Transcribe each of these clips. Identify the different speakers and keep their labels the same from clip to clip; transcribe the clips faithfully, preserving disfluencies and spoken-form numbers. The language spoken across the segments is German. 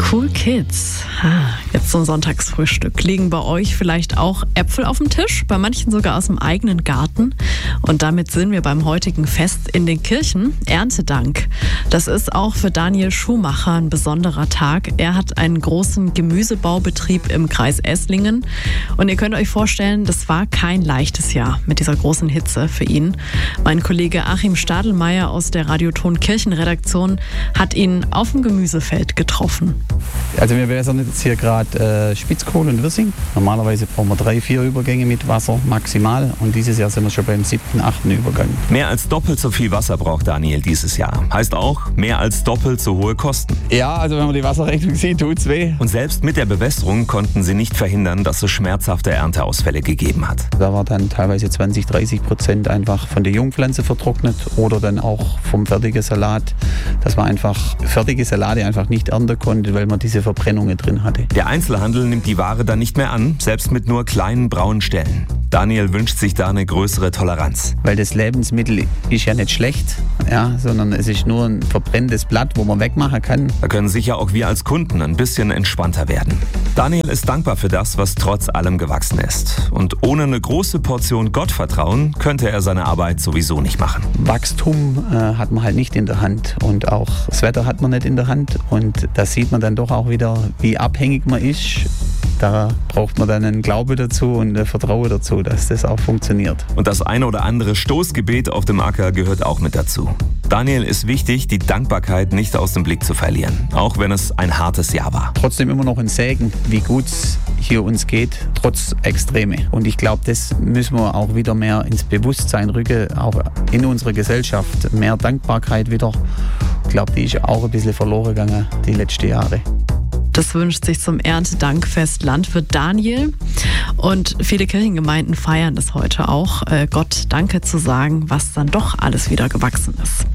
Speaker 1: Cool Kids. Ha, jetzt zum Sonntagsfrühstück. Liegen bei euch vielleicht auch Äpfel auf dem Tisch? Bei manchen sogar aus dem eigenen Garten. Und damit sind wir beim heutigen Fest in den Kirchen. Erntedank. Das ist auch für Daniel Schumacher ein besonderer Tag. Er hat einen großen Gemüsebaubetrieb im Kreis Esslingen. Und ihr könnt euch vorstellen, das war kein leichtes Jahr mit dieser großen Hitze für ihn. Mein Kollege Achim Stadelmeier aus der Radioton Kirchenredaktion hat ihn auf dem Gemüsefeld getroffen.
Speaker 2: Also wir wässern jetzt hier gerade äh, Spitzkohl und Wirsing. Normalerweise brauchen wir drei, vier Übergänge mit Wasser maximal und dieses Jahr sind wir schon beim siebten, achten Übergang.
Speaker 3: Mehr als doppelt so viel Wasser braucht Daniel dieses Jahr. Heißt auch, mehr als doppelt so hohe Kosten.
Speaker 2: Ja, also wenn man die Wasserrechnung sieht, tut's weh.
Speaker 3: Und selbst mit der Bewässerung konnten sie nicht verhindern, dass es schmerzhafte Ernteausfälle gegeben hat.
Speaker 2: Da war dann teilweise zwanzig, dreißig Prozent einfach von der Jungpflanze vertrocknet oder dann auch vom fertigen Salat, dass man einfach fertige Salate einfach nicht ernten konnte, weil man diese Verbrennungen drin hatte.
Speaker 3: Der Einzelhandel nimmt die Ware dann nicht mehr an, selbst mit nur kleinen braunen Stellen. Daniel wünscht sich da eine größere Toleranz.
Speaker 2: Weil das Lebensmittel ist ja nicht schlecht, ja, sondern es ist nur ein verbrenntes Blatt, wo man wegmachen kann.
Speaker 3: Da können sicher auch wir als Kunden ein bisschen entspannter werden. Daniel ist dankbar für das, was trotz allem gewachsen ist. Und ohne eine große Portion Gottvertrauen könnte er seine Arbeit sowieso nicht machen.
Speaker 2: Wachstum äh, hat man halt nicht in der Hand und auch das Wetter hat man nicht in der Hand. Und da sieht man dann doch auch wieder, wie abhängig man ist. Da braucht man dann einen Glaube dazu und ein Vertrauen dazu, dass das auch funktioniert.
Speaker 3: Und das eine oder andere Stoßgebet auf dem Acker gehört auch mit dazu. Daniel ist wichtig, die Dankbarkeit nicht aus dem Blick zu verlieren, auch wenn es ein hartes Jahr war.
Speaker 2: Trotzdem immer noch ein Segen, wie gut es hier uns geht, trotz Extreme. Und ich glaube, das müssen wir auch wieder mehr ins Bewusstsein rücken, auch in unserer Gesellschaft. Mehr Dankbarkeit wieder. Ich glaube, die ist auch ein bisschen verloren gegangen die letzten Jahre.
Speaker 1: Das wünscht sich zum Erntedankfest Landwirt Daniel. Und viele Kirchengemeinden feiern das heute auch, Gott Danke zu sagen, was dann doch alles wieder gewachsen ist.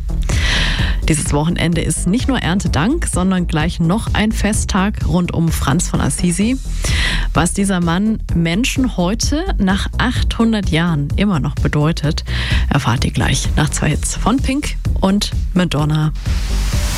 Speaker 1: Dieses Wochenende ist nicht nur Erntedank, sondern gleich noch ein Festtag rund um Franz von Assisi. Was dieser Mann Menschen heute nach achthundert Jahren immer noch bedeutet, erfahrt ihr gleich nach zwei Hits von Pink und Madonna.